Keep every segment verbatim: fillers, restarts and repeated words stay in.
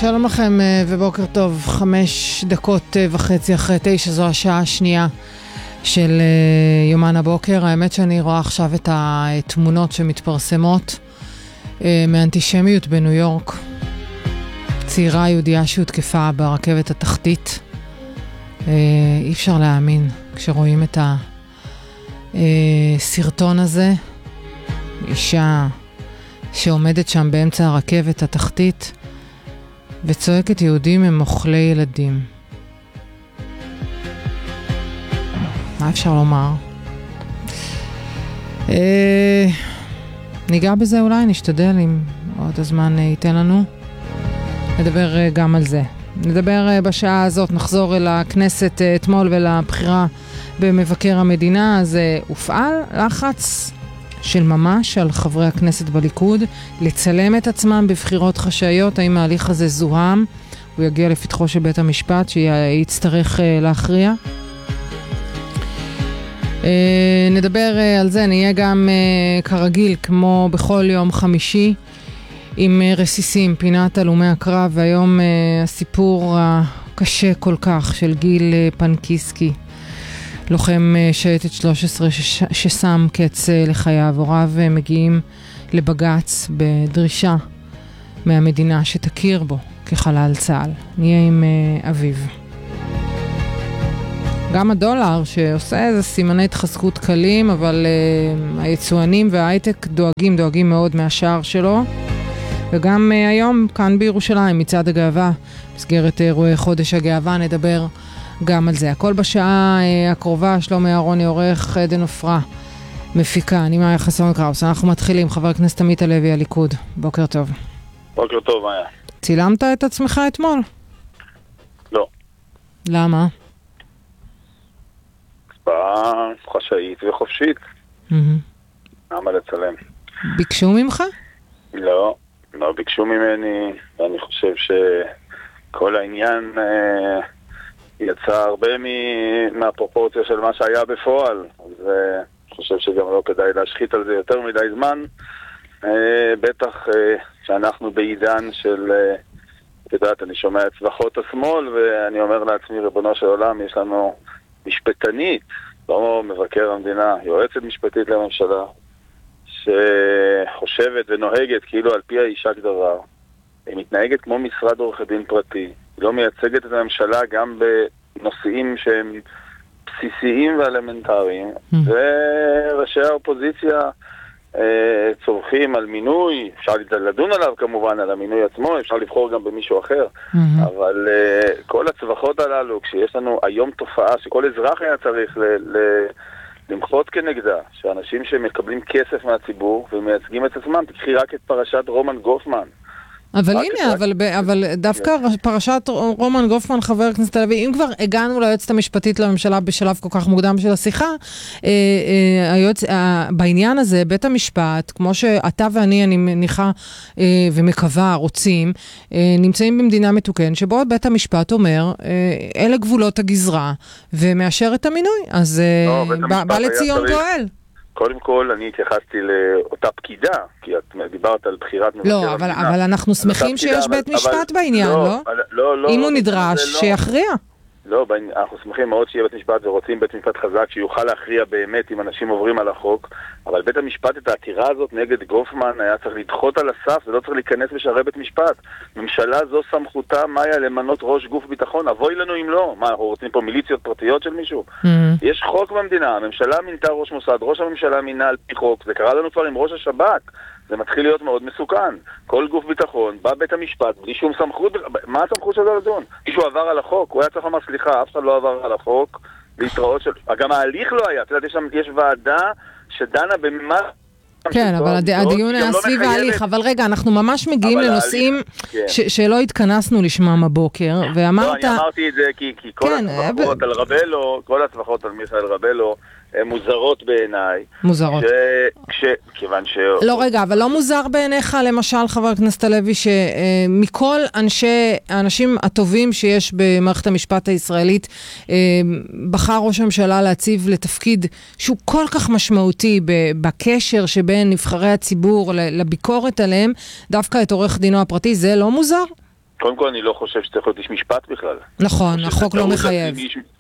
שלום לכם ובוקר טוב, חמש דקות וחצי אחרי תשע, זו השעה השנייה של יומן הבוקר. האמת שאני רואה עכשיו את התמונות שמתפרסמות מאנטישמיות בניו יורק. צעירה יהודיה שהותקפה ברכבת התחתית. אי אפשר להאמין כשרואים את הסרטון הזה. אישה שעומדת שם באמצע הרכבת התחתית וצועקת יהודים הם אוכלי ילדים. מה אפשר לומר? אה, ניגע בזה אולי, נשתדל אם עוד הזמן ייתן לנו. נדבר גם על זה. נדבר בשעה הזאת, נחזור אל הכנסת אתמול ולבחירה במבקר המדינה. אז הופעל לחץ של ממש על חברי הכנסת בליכוד לצלם את עצמם בבחירות חשאיות. האם ההליך הזה זוהם? הוא יגיע לפתחו של בית המשפט שיצטרך להכריע. נדבר על זה, נהיה גם כרגיל כמו בכל יום חמישי עם רסיסים, פינת הלומי הקרב, והיום הסיפור הקשה כל כך של גיל פנקיסקי, לוחם שייטת שלוש עשרה ש- ששם קץ לחייו. הוריו מגיעים לבגץ בדרישה מהמדינה שתכיר בו כחלל צה"ל. נהיה עם uh, אביו. גם הדולר שעושה איזה סימני התחזקות קלים, אבל uh, היצואנים וההייטק דואגים, דואגים מאוד מהשער שלו. וגם uh, היום כאן בירושלים מצעד הגאווה, מסגרת אירועי חודש הגאווה, נדבר גם על זה. הכל בשעה uh, הקרובה. שלומי אהרוני עורך, עדן עופרה מפיקה, אני מאיה חסון קראוס. אנחנו מתחילים. חבר הכנסת עמית הלוי, הליכוד, בוקר טוב. בוקר טוב, מאיה. צילמת את עצמך אתמול? לא. למה? הצבעה חשאית וחופשית. Mm-hmm. למה לצלם? ביקשו ממך? לא, לא ביקשו ממני, ואני חושב שכל העניין אה, יצא הרבה מ- מהפרופורציה של מה שהיה בפועל. אז אה, אני חושב שגם לא כדאי להשחית על זה יותר מדי זמן. אה, בטח אה, שאנחנו בעידן של, אה, את יודעת, אני שומע את צווחות השמאל, ואני אומר לעצמי, ריבונו של עולם, יש לנו משפטנית, לא מבקר המדינה, יועצת משפטית לממשלה, שחושבת ונוהגת כאילו על פי האישה כדבר. היא מתנהגת כמו משרד עורכי דין פרטי. היא לא מייצגת את הממשלה גם בנושאים שהם בסיסיים ואלמנטריים. Mm. וראשי האופוזיציה אה, צורכים על מינוי, אפשר לדון עליו כמובן, על המינוי עצמו, אפשר לבחור גם במישהו אחר. Mm-hmm. אבל אה, כל הצווחות הללו, כשיש לנו היום תופעה שכל אזרח היה צריך ל... ל למחות כנגדה, שאנשים שמקבלים כסף מהציבור ומייצגים את עצמם, תקחי רק את פרשת רומן גופמן. אבל הנה, אבל, אבל דווקא פרשת רומן גופמן, חבר הכנסת הלוי, אם כבר הגענו ליועצת המשפטית לממשלה בשלב כל כך מוקדם של השיחה, היועץ, בעניין הזה, בית המשפט, כמו שאתה ואני, אני מניחה ומקווה, רוצים, נמצאים במדינה מתוקן, שבו בית המשפט אומר, אלה גבולות הגזרה, ומאשר את המינוי. אז בא לציון גואל. קודם כל, אני התייחסתי לאותה פקידה, כי את דיברת על בחירת מבקר המדינה. לא, אבל, אבל אנחנו שמחים שיש בית משפט בעניין, לא? לא, לא. אם הוא נדרש, שיכריע. לא, אנחנו שמחים מאוד שיהיה בית משפט ורוצים בית משפט חזק שיוכל להכריע באמת אם אנשים עוברים על החוק, אבל בית המשפט את העתירה הזאת נגד גופמן היה צריך לדחות על הסף ולא צריך להיכנס בשערי בית משפט. ממשלה זו סמכותה, מאיה, למנות ראש גוף ביטחון, אבוי לנו אם לא. מה, אנחנו רוצים פה מיליציות פרטיות של מישהו? Mm-hmm. יש חוק במדינה, הממשלה מינתה ראש מוסד, ראש הממשלה מינה על פי חוק, זה קרה לנו כבר עם ראש השב"כ. זה מתחיל להיות מאוד מסוכן. כל גוף ביטחון, בא בית המשפט, בלי שום סמכות, מה הסמכות של זה לדון? מישהו עבר על החוק, הוא היה צריך לומר, סליחה, אף אחד לא עבר על החוק, להתראות של... גם ההליך לא היה, אתה יודע, יש, יש ועדה שדנה במה... כן, אבל הדיון היה סביב ההליך, אבל רגע, אנחנו ממש מגיעים לנושאים שלא התכנסנו לשמם הבוקר, ואמרת... לא, אני אמרתי את זה כי כל הצווחאות על רבלו, כל הצווחאות על מיכאל רבלו, הן מוזרות בעיניי. מוזרות. כיוון ש... לא, רגע, אבל לא מוזר בעיניך, למשל, חבר הכנסת הלוי, שמכל אנשי, האנשים הטובים שיש במערכת המשפט הישראלית, בחר ראש הממשלה להציב לתפקיד שהוא כל כך משמעותי בקשר שבין נבחרי הציבור לביקורת עליהם, דווקא את עורך דינו הפרטי, זה לא מוזר? קודם כל אני לא חושב שצריך להיות איש משפט בכלל. נכון, החוק לא מחייב.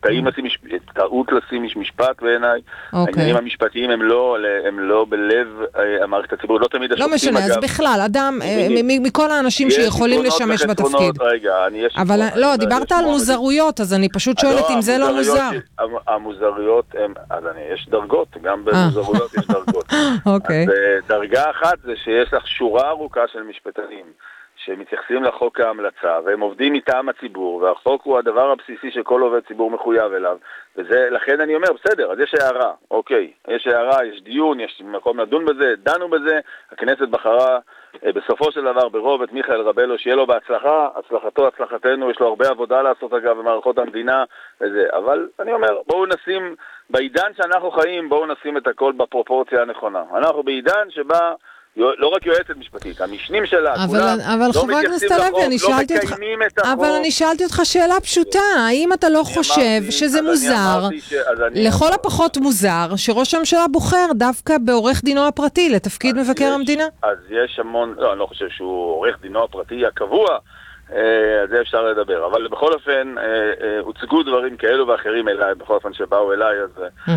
טעות לשים איש משפט בעיניי. העניינים המשפטיים הם לא בלב המערכת הציבורית, לא תמיד השופטים. לא משנה, אז בכלל, אדם, מכל האנשים שיכולים לשמש בתפקיד. רגע, אני יש... אבל לא, דיברת על מוזרויות, אז אני פשוט שואלת אם זה לא מוזר. המוזרויות הם, אז יש דרגות, גם במוזרויות יש דרגות. אוקיי. אז דרגה אחת זה שיש לך שורה ארוכה של משפטנים. שמתייחסים לחוק ההמלצה, והם עובדים מטעם הציבור, והחוק הוא הדבר הבסיסי שכל עובד ציבור מחויב אליו, וזה, לכן אני אומר, בסדר, אז יש הערה, אוקיי, יש הערה, יש דיון, יש מקום לדון בזה, דנו בזה, הכנסת בחרה בסופו של דבר ברוב את מיכאל רבלו, שיהיה לו בהצלחה, הצלחתו, הצלחתנו, יש לו הרבה עבודה לעשות אגב במערכות המדינה, וזה, אבל אני אומר, בואו נשים, בעידן שאנחנו חיים, בואו נשים את הכל בפרופורציה הנכונה. אנחנו בעידן שבה לא רק יועצת משפטית, המשנים שלה, כולם לא מתייחסים לחוק, לא מקיימים את החוק. אבל אני שאלתי אותך שאלה פשוטה, האם אתה לא חושב שזה מוזר, לכל הפחות מוזר, שראש הממשלה בוחר דווקא בעורך דינו הפרטי לתפקיד מבקר המדינה? אז יש המון, לא, אני לא חושב שהוא עורך דינו הפרטי הקבוע, על זה אפשר לדבר, אבל בכל אופן הוצגו דברים כאלו ואחרים אליי, בכל אופן שבאו אליי, אז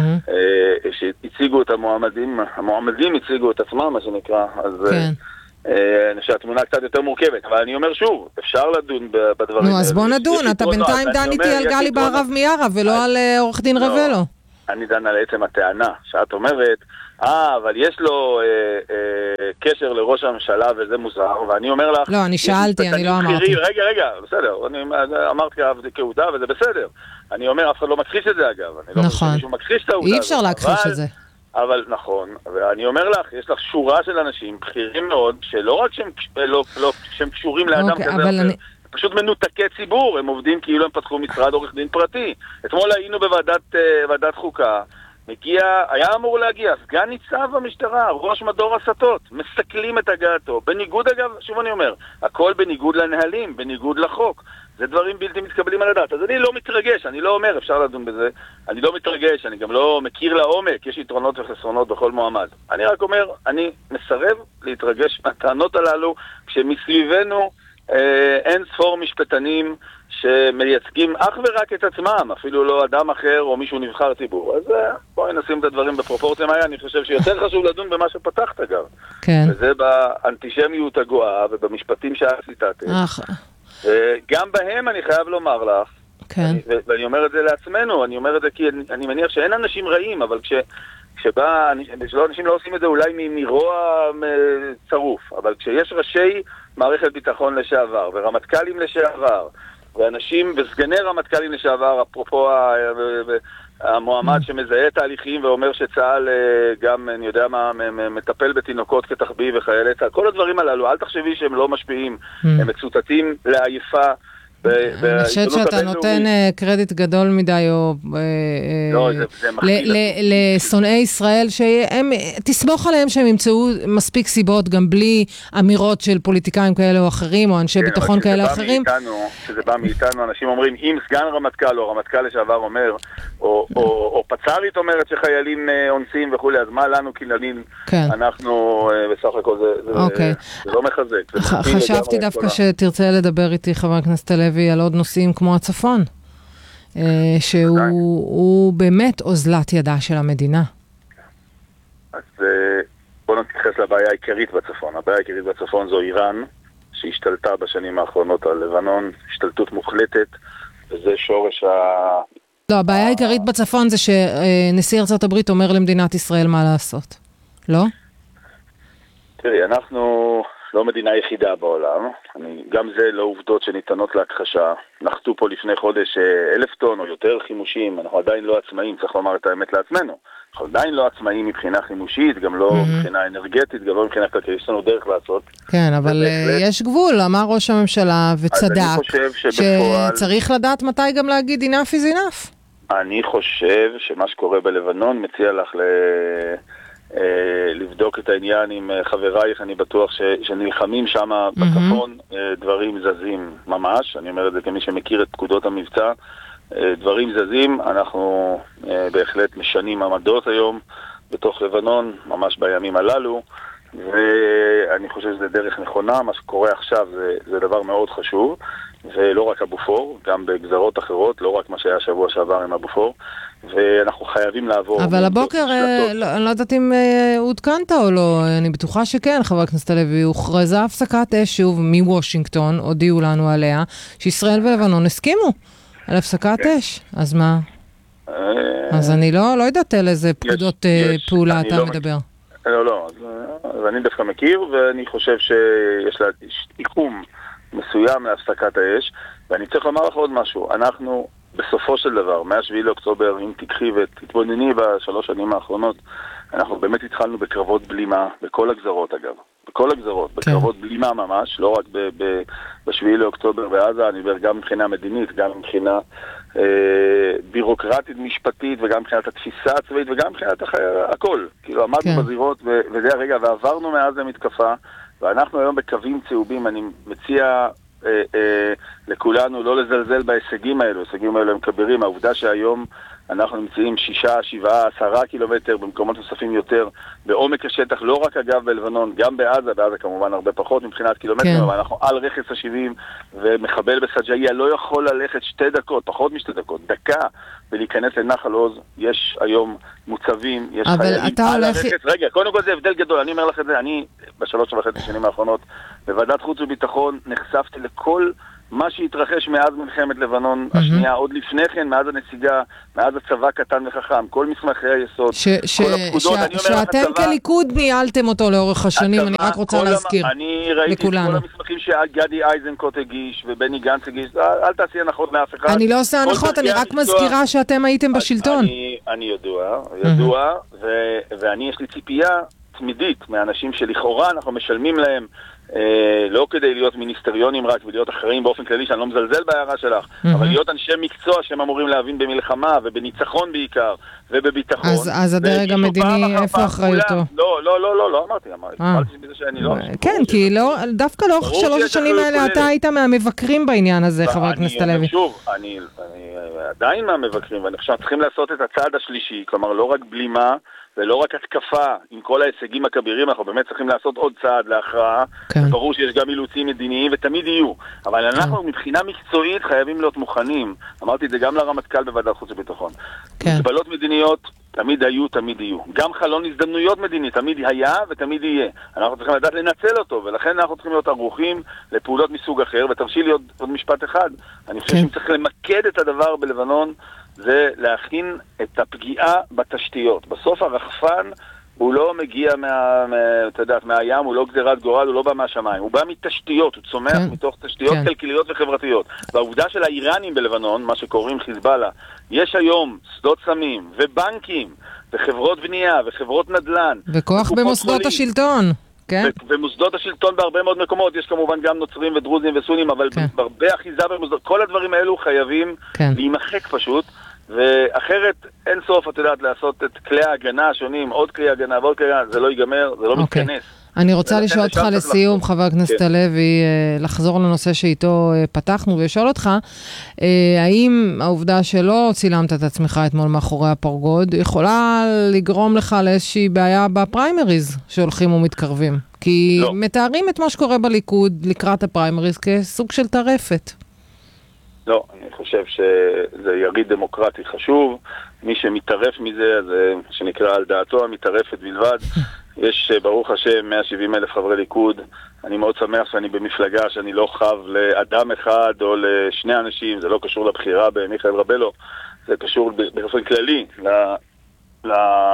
שהציגו את המועמדים, המועמדים הציגו את עצמם, מה שנקרא, אז אני חושב שהתמונה קצת יותר מורכבת, אבל אני אומר שוב, אפשר לדון בדברים. נו, אז בוא נדון, אתה בינתיים דן איתי על גלי בהרב מיארה, ולא על עורך דין רבלו. אני דן על עצם הטענה, שאת אומרת, אה, אבל יש לו אה, אה, קשר לראש הממשלה וזה מוזר, ואני אומר לך... לא, אני שאלתי, אני לא אמרתי. רגע, רגע, בסדר, אני אמרתי כעובדה וזה בסדר. אני אומר, אף אחד לא מכחיש את זה אגב. אני לא נכון. מישהו מכחיש את העובדה. אי אפשר להכחיש את זה. אבל נכון, ואני אומר לך, יש לך שורה של אנשים בכירים מאוד, שלא רק שהם, לא, לא, שהם קשורים לאדם אוקיי, כזה, אבל אני... פשוט מנותקי ציבור, הם עובדים כאילו הם פתחו משרד עורך דין פרטי. אתמול היינו בוועדת ועדת חוקה, מגיע, היה אמור להגיע, סגן ניצב במשטרה, ראש מדור הסתות, מסכלים את הגעתו, בניגוד אגב, שוב אני אומר, הכל בניגוד לנהלים, בניגוד לחוק, זה דברים בלתי מתקבלים על הדעת, אז אני לא מתרגש, אני לא אומר, אפשר לדון בזה, אני לא מתרגש, אני גם לא מכיר לעומק, יש יתרונות וחסרונות בכל מועמד, אני רק אומר, אני מסרב להתרגש מהטענות הללו, כשמסביבנו אה, אין ספור משפטנים, שמייצגים אך ורק את עצמם, אפילו לא אדם אחר או מישהו נבחר ציבור. אז בואי נשים את הדברים בפרופורציה מהי, אני חושב שיותר חשוב לדון במה שפתחת אגב. כן. וזה באנטישמיות הגואה ובמשפטים שהציטטת. גם בהם אני חייב לומר לך, כן. ואני אומר את זה לעצמנו, אני אומר את זה כי אני מניח שאין אנשים רעים, אבל כש... כשבא, אנשים לא עושים את זה אולי מרוע צרוף, אבל כשיש ראשי מערכת ביטחון לשעבר ורמטכ"לים לשעבר ואנשים וסגני רמטכ"לים לשעבר, אפרופו המועמד שמזהה תהליכים ואומר שצה"ל גם, אני יודע מה, מטפל בתינוקות כתחביב וחיילי צה"ל, כל הדברים הללו, אל תחשבי שהם לא משפיעים, הם מצוטטים לעייפה. אני חושבת שאתה נותן קרדיט גדול מדי או לשונאי ישראל, תסמוך עליהם שהם ימצאו מספיק סיבות גם בלי אמירות של פוליטיקאים כאלה או אחרים או אנשי ביטחון כאלה או אחרים. שזה בא מאיתנו, אנשים אומרים אם סגן רמטכ"ל או רמטכ"ל לשעבר אומר או פצ"רית אומרת שחיילים אונסים וכולי, אז מה לנו כילדים? אנחנו בסך הכל זה לא מחזק. חשבתי דווקא שתרצה לדבר איתי חבר הכנסת הלוי על עוד נושאים כמו הצפון, שהוא באמת אוזלת ידה של המדינה. אז בואו נתייחס לבעיה העיקרית בצפון. הבעיה העיקרית בצפון זו איראן, שהשתלטה בשנים האחרונות על לבנון, השתלטות מוחלטת, וזה שורש ה... לא, הבעיה העיקרית בצפון זה שנשיא ארצות הברית אומר למדינת ישראל מה לעשות. לא? תראי, אנחנו לא מדינה יחידה בעולם. אני, גם זה לא עובדות שניתנות להכחשה. נחתו פה לפני חודש אלף טון או יותר חימושים. אנחנו עדיין לא עצמאים, צריך לומר את האמת לעצמנו. אנחנו עדיין לא עצמאים מבחינה חימושית, גם לא mm-hmm. מבחינה אנרגטית, גם לא מבחינה כלכלית. יש לנו דרך לעשות. כן, אבל ובהחלט... יש גבול, אמר ראש הממשלה וצדק, שבפועל... שצריך לדעת מתי גם להגיד enough is enough. אני חושב שמה שקורה בלבנון מציע לך ל... לבדוק את העניין עם חברייך, אני בטוח ש... שנלחמים שם mm-hmm. בצפון, דברים זזים ממש, אני אומר את זה כמי שמכיר את פקודות המבצע, דברים זזים, אנחנו בהחלט משנים עמדות היום בתוך לבנון, ממש בימים הללו, ואני חושב שזה דרך נכונה, מה שקורה עכשיו זה, זה דבר מאוד חשוב, ולא רק אבופור, גם בגזרות אחרות, לא רק מה שהיה שבוע שעבר עם אבופור, ואנחנו חייבים לעבור. אבל הבוקר, אני לא יודעת אם עודכנת או לא, אני בטוחה שכן, חבר הכנסת הלוי, הוכרזה הפסקת אש שוב מוושינגטון, הודיעו לנו עליה, שישראל ולבנון הסכימו על הפסקת אש, אז מה? אז אני לא יודעת על איזה פקודות פעולה אתה מדבר. לא, לא, אז אני דווקא מכיר, ואני חושב שיש לה תיחום מסוים להפסקת האש, ואני צריך לומר לך עוד משהו. אנחנו, בסופו של דבר, מהשביעי לאוקטובר, אם תקחי ותתבונני בשלוש שנים האחרונות, אנחנו באמת התחלנו בקרבות בלימה, בכל הגזרות אגב, בכל הגזרות, כן. בקרבות בלימה ממש, לא רק בשביעי לאוקטובר בעזה, אני אומר גם מבחינה מדינית, גם מבחינה אה, בירוקרטית משפטית, וגם מבחינת התפיסה הצבאית, וגם מבחינת הח... הכל. כאילו עמדנו כן. בזירות, ו... וזה הרגע, ועברנו מאז למתקפה, ואנחנו היום בקווים צהובים. אני מציע אה, אה, לכולנו לא לזלזל בהישגים האלו, הישגים האלו הם כבירים. העובדה שהיום אנחנו נמצאים שישה, שבעה, עשרה קילומטר, במקומות נוספים יותר, בעומק השטח, לא רק אגב בלבנון, גם בעזה, בעזה כמובן הרבה פחות מבחינת קילומטרים, כן. אבל אנחנו על רכס ה-שבעים, ומחבל בסג'איה לא יכול ללכת שתי דקות, פחות משתי דקות, דקה, ולהיכנס לנחל עוז. יש היום מוצבים, יש חיילים על הרכס. רגע, קודם כל זה הבדל גדול, אני אומר לך את זה, אני בשלוש וחצי שנים האחרונות, בוועדת חוץ וביטחון, נחשפתי לכל מה שהתרחש מאז מלחמת לבנון mm-hmm. השנייה, עוד לפני כן, מאז הנסיגה, מאז הצבא קטן וחכם, כל מסמכי היסוד, ש- ש- כל הפקודות, ש- אני אומר שאתם הצבא, כליכוד ניהלתם אותו לאורך השנים, הצבא, אני רק רוצה להזכיר. המ... אני ראיתי לכולנו. את כל המסמכים שגדי איזנקוט הגיש, ובני גנץ הגיש, אל, אל תעשי הנחות מאף אחד. אני לא עושה הנחות, אני רק מזכירה שאתם הייתם בשלטון. אני, אני ידוע, ידוע, mm-hmm. ו- ואני יש לי ציפייה תמידית מאנשים שלכאורה אנחנו משלמים להם, אה, לא כדי להיות מיניסטריונים רק ולהיות אחראים באופן כללי, שאני לא מזלזל בהערה שלך, mm-hmm. אבל להיות אנשי מקצוע שהם אמורים להבין במלחמה ובניצחון בעיקר ובביטחון. אז, אז הדרג המדיני, איפה אחריותו? לא, לא, לא, לא, לא אמרתי, אמרתי, אמרתי בזה שאני לא... כן, כי לא, דווקא לאורך שלוש השנים האלה אתה היית מהמבקרים בעניין הזה, חבר הכנסת הלוי. שוב, אני עדיין מהמבקרים, ואני חושב צריכים לעשות את הצעד השלישי, כלומר לא רק בלימה, ולא רק התקפה עם כל ההישגים הכבירים, אנחנו באמת צריכים לעשות עוד צעד להכרעה. כן. ברור שיש גם אילוצים מדיניים ותמיד יהיו, אבל אנחנו כן. מבחינה מקצועית חייבים להיות מוכנים. אמרתי את זה גם לרמטכ"ל בוועדת חוץ וביטחון. כן. מגבלות מדיניות תמיד היו, תמיד יהיו. גם חלון הזדמנויות מדיני תמיד היה ותמיד יהיה. אנחנו צריכים לדעת לנצל אותו, ולכן אנחנו צריכים להיות ערוכים לפעולות מסוג אחר, ותרשי לי עוד, עוד משפט אחד. אני חושב כן. שצריך למקד את הדבר בלבנון, זה להכין את הפגיעה בתשתיות. בסוף הרחפן הוא לא מגיע מה, מה, אתה יודעת, מהים, הוא לא גזירת גורל, הוא לא בא מהשמיים. הוא בא מתשתיות, הוא צומח כן. מתוך תשתיות כן. כלכליות וחברתיות. והעובדה של האיראנים בלבנון, מה שקוראים חיזבאללה, יש היום שדות סמים ובנקים וחברות בנייה וחברות נדל"ן. וכוח במוסדות חולים. השלטון. כן. ומוסדות השלטון בהרבה מאוד מקומות, יש כמובן גם נוצרים ודרוזים וסונים, אבל כן. בהרבה אחיזה במוסדות, כל הדברים האלו חייבים כן. להימחק פשוט, ואחרת אין סוף, את יודעת, לעשות את כלי ההגנה השונים, עוד כלי הגנה ועוד כלי הגנה, זה לא ייגמר, זה לא okay. מתכנס. אני רוצה לשאול אותך לסיום, חבר הכנסת הלוי, לחזור לנושא שאיתו פתחנו, ולשאול אותך, האם העובדה שלא צילמת את עצמך אתמול מאחורי הפרגוד, יכולה לגרום לך לאיזושהי בעיה בפריימריז שהולכים ומתקרבים? כי מתארים את מה שקורה בליכוד לקראת הפריימריז כסוג של טרפת. לא, אני חושב שזה יריד דמוקרטי חשוב. מי שמתערף מזה, זה שנקרא על דעתו המתערפת בלבד. יש ברוך השם מאה ושבעים אלף חברי ליכוד. אני מאוד שמח שאני במפלגה שאני לא חב לאדם אחד או לשני אנשים. זה לא קשור לבחירה במיכאל רבלו, זה קשור באופן כללי ל... ל...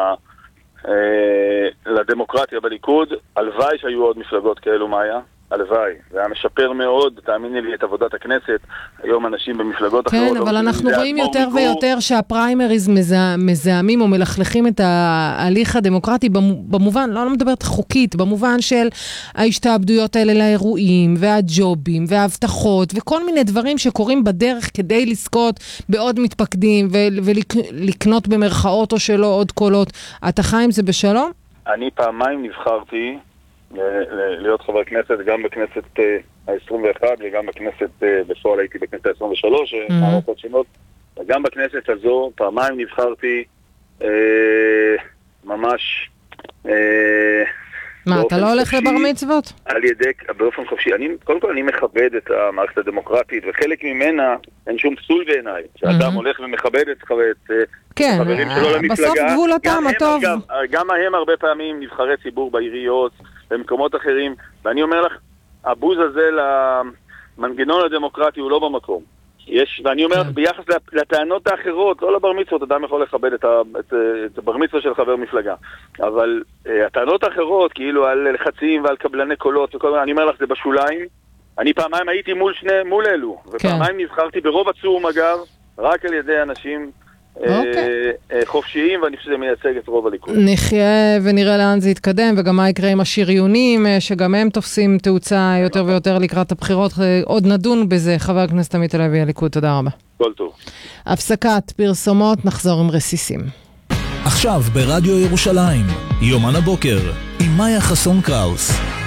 לדמוקרטיה בליכוד. הלוואי שהיו עוד מפלגות כאלו, מאיה. הלוואי. זה היה משפר מאוד, תאמיני לי, את עבודת הכנסת. היום אנשים במפלגות כן, אחרות... כן, אבל אנחנו רואים יותר ויותר שהפריימריז מזהמים או מלכלכים את ההליך הדמוקרטי, במובן, לא, לא מדברת חוקית, במובן של ההשתעבדויות האלה לאירועים, והג'ובים, וההבטחות, וכל מיני דברים שקורים בדרך כדי לזכות בעוד מתפקדים, ולקנות במרכאות או שלא עוד קולות. אתה חי עם זה בשלום? אני פעמיים נבחרתי להיות חבר כנסת, גם בכנסת ה-עשרים ואחת וגם בכנסת, בפועל הייתי בכנסת ה-עשרים ושלוש, מערכות שונות, וגם בכנסת הזו פעמיים נבחרתי ממש מה, אתה לא הולך לבר מצוות? על ידי, באופן חופשי. אני, קודם כל אני מכבד את המערכת הדמוקרטית, וחלק ממנה אין שום פסול בעיניי. שאדם הולך ומכבד את חברים שלו למפלגה. בסוף גבול הטעם הטוב. גם הם הרבה פעמים נבחרי ציבור בעיריות, במקומות אחרים, ואני אומר לך, הבוז הזה למנגנון הדמוקרטי הוא לא במקום. יש, ואני אומר, ביחס לטענות האחרות, לא לבר מצוות, אדם יכול לכבד את, ה, את, את הבר מצווה של חבר מפלגה. אבל uh, הטענות האחרות, כאילו על לחצים ועל קבלני קולות, וכל, אני אומר לך, זה בשוליים. אני פעמיים הייתי מול שני, מול אלו, ופעמיים נבחרתי ברוב עצום, אגב, רק על ידי אנשים okay. uh, uh, חופשיים, ואני חושב שזה מייצג את רוב הליכוד. נחיה ונראה לאן זה יתקדם, וגם מה יקרה עם השריונים, שגם הם תופסים תאוצה יותר ויותר לקראת הבחירות. עוד נדון בזה, חבר הכנסת עמית הלוי, הליכוד, תודה רבה. כל טוב. הפסקת פרסומות, נחזור עם רסיסים. עכשיו ברדיו ירושלים, יומן הבוקר, עם מאיה חסון קראוס.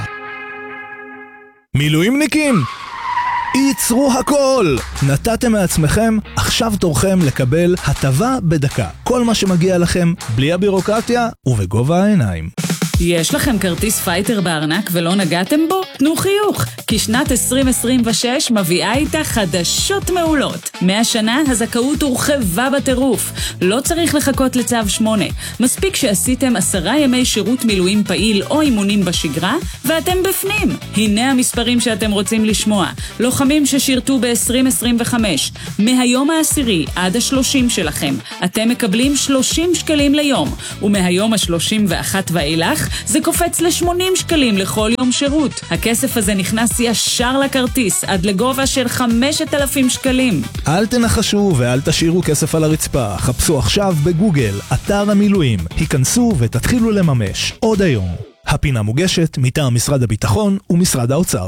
מילואימניקים, ייצרו הכל! נתתם מעצמכם, עכשיו תורכם לקבל הטבה בדקה. כל מה שמגיע לכם, בלי הבירוקרטיה ובגובה העיניים. יש לכם כרטיס פייטר בארנק ולא נגעתם בו? תנו חיוך, כי שנת עשרים עשרים ושש מביאה איתה חדשות מעולות. מהשנה הזכאות הורחבה בטירוף. לא צריך לחכות לצו שמונה. מספיק שעשיתם עשרה ימי שירות מילואים פעיל או אימונים בשגרה, ואתם בפנים. הנה המספרים שאתם רוצים לשמוע. לוחמים ששירתו ב-עשרים עשרים וחמש. מהיום העשירי עד השלושים שלכם, אתם מקבלים שלושים שקלים ליום, ומהיום השלושים ואחת ואילך, זה קופץ ל-שמונים שקלים לכל יום שירות. הכסף הזה נכנס ישר לכרטיס עד לגובה של חמשת אלפים שקלים. אל תנחשו ואל תשאירו כסף על הרצפה. חפשו עכשיו בגוגל אתר המילואים. היכנסו ותתחילו לממש עוד היום. הפינה מוגשת מטעם משרד הביטחון ומשרד האוצר.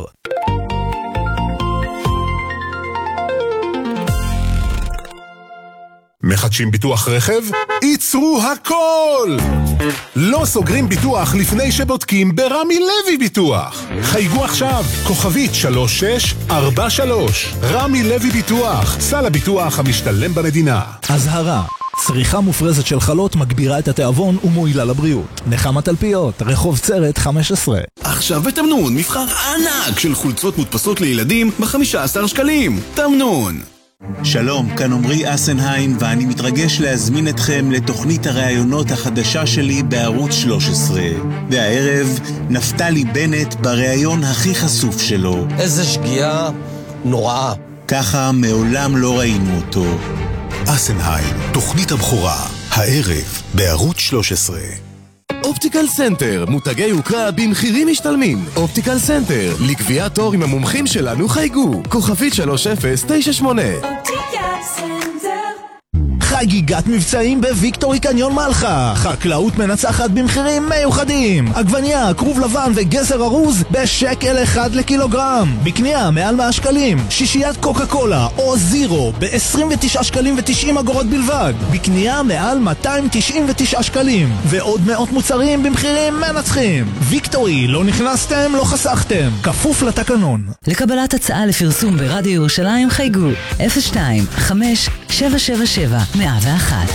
מחדשים ביטוח רכב? ייצרו הכל! לא סוגרים ביטוח לפני שבודקים ברמי לוי ביטוח. חייגו עכשיו, כוכבית שלוש שש ארבע שלוש. רמי לוי ביטוח, סל הביטוח המשתלם במדינה. הזהרה, צריכה מופרזת של חלות מגבירה את התיאבון ומועילה לבריאות. נחמה תלפיות, רחוב צרת חמש עשרה. עכשיו בתמנון, מבחר ענק של חולצות מודפסות לילדים ב-חמישה עשר שקלים. תמנון. שלום, כאן עמרי אסנהיים, ואני מתרגש להזמין אתכם לתוכנית הראיונות החדשה שלי בערוץ שלוש עשרה. והערב, נפתלי בנט בראיון הכי חשוף שלו. איזה שגיאה נוראה. ככה מעולם לא ראינו אותו. אסנהיים, תוכנית הבכורה, הערב בערוץ שלוש עשרה. אופטיקל סנטר, מותגי יוקרה במחירים משתלמים. אופטיקל סנטר, לקביעת תור עם המומחים שלנו חייגו. כוכבית שלוש אפס תשע שמונה. אופטיקל סנטר. חגיגת מבצעים בוויקטורי קניון מלחה. חקלאות מנצחת במחירים מיוחדים. עגבניה, כרוב לבן וגזר ארוז בשקל אחד לקילוגרם. בקנייה מעל מאה שקלים. שישיית קוקה קולה או זירו ב-עשרים ותשעה שקלים ו-תשעים אגורות בלבד. בקנייה מעל מאתיים תשעים ותשעה שקלים. ועוד מאות מוצרים במחירים מנצחים. ויקטורי, לא נכנסתם, לא חסכתם. כפוף לתקנון. לקבלת הצעה לפרסום ברדיו ירושלים חייגו אפס שתיים חמש שבע שבע שבע מאה ואחת.